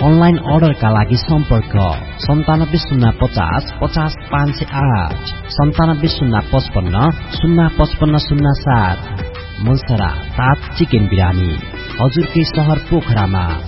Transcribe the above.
Online अर्डरका लागि सम्पर्क 9705050508 970555055507। मुलसरा 7 चिकन बिरामी, हजुरकै शहर पोखरामा।